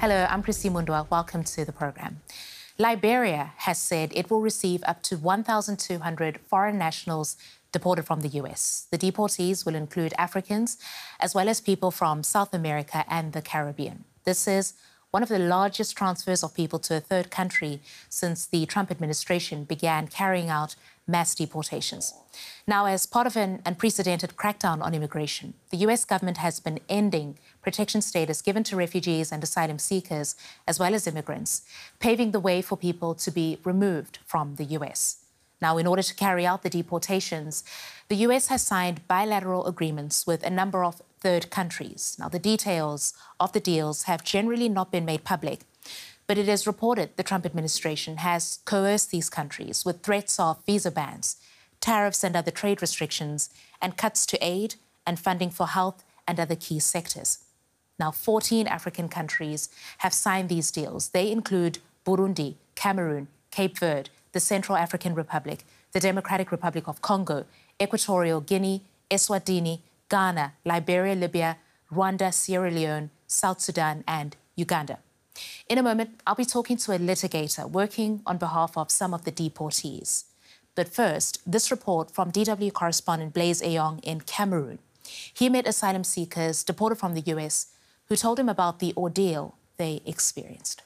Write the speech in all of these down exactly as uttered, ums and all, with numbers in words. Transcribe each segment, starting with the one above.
Hello, I'm Christy Mundwa. Welcome to the program. Liberia has said it will receive up to one thousand two hundred foreign nationals deported from the U S. The deportees will include Africans as well as people from South America and the Caribbean. This is one of the largest transfers of people to a third country since the Trump administration began carrying out mass deportations. Now, as part of an unprecedented crackdown on immigration, the U S government has been ending protection status given to refugees and asylum seekers, as well as immigrants, paving the way for people to be removed from the U S. Now, in order to carry out the deportations, the U S has signed bilateral agreements with a number of third countries. Now, the details of the deals have generally not been made public, but it is reported the Trump administration has coerced these countries with threats of visa bans, tariffs and other trade restrictions, and cuts to aid and funding for health and other key sectors. Now, fourteen African countries have signed these deals. They include Burundi, Cameroon, Cape Verde, the Central African Republic, the Democratic Republic of Congo, Equatorial Guinea, Eswatini, Ghana, Liberia, Libya, Rwanda, Sierra Leone, South Sudan, and Uganda. In a moment, I'll be talking to a litigator working on behalf of some of the deportees. But first, this report from D W correspondent Blaise Eyong in Cameroon. He met asylum seekers deported from the U S who told him about the ordeal they experienced.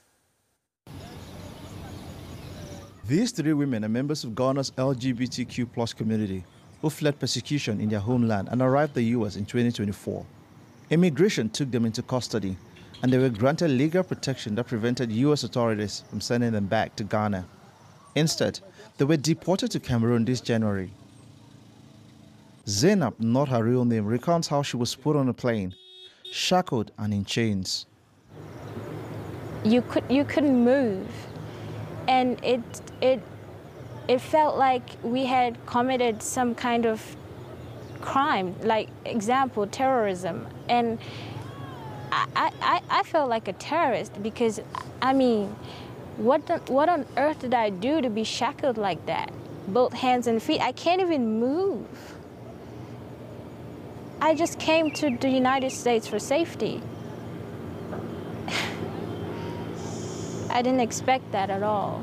These three women are members of Ghana's L G B T Q plus community who fled persecution in their homeland and arrived in the U S in twenty twenty-four. Immigration took them into custody, and they were granted legal protection that prevented U S authorities from sending them back to Ghana. Instead, they were deported to Cameroon this January. Zainab, not her real name, recounts how she was put on a plane, shackled and in chains. You could you couldn't move, and it it it felt like we had committed some kind of crime, like example terrorism, and I I, I felt like a terrorist because I mean. What, the, what on earth did I do to be shackled like that? Both hands and feet. I can't even move. I just came to the United States for safety. I didn't expect that at all.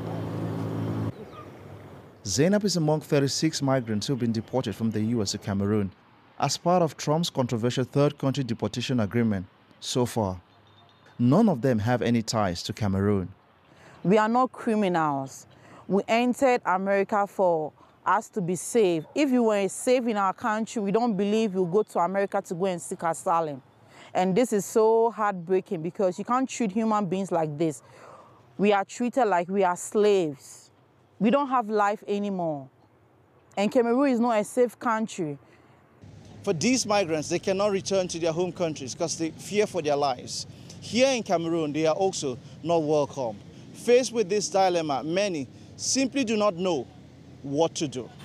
Zainab is among thirty-six migrants who have been deported from the U S to Cameroon as part of Trump's controversial third country deportation agreement so far. None of them have any ties to Cameroon. We are not criminals. We entered America for us to be safe. If you were safe in our country, we don't believe you'll go to America to go and seek asylum. And this is so heartbreaking because you can't treat human beings like this. We are treated like we are slaves. We don't have life anymore. And Cameroon is not a safe country. For these migrants, they cannot return to their home countries because they fear for their lives. Here in Cameroon, they are also not welcome. Faced with this dilemma, many simply do not know what to do.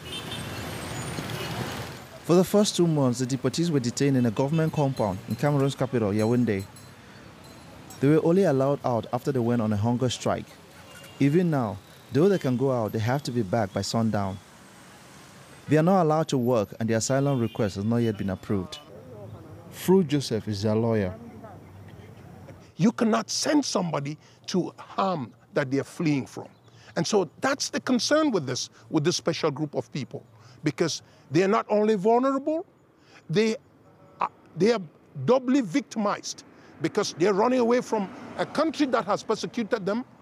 For the first two months, the deportees were detained in a government compound in Cameroon's capital, Yaoundé. They were only allowed out after they went on a hunger strike. Even now, though they can go out, they have to be back by sundown. They are not allowed to work, and their asylum request has not yet been approved. Fru Joseph is their lawyer. You cannot send somebody to harm that they're fleeing from. And so that's the concern with this, with this special group of people, because they're not only vulnerable, they are, they are doubly victimized because they're running away from a country that has persecuted them,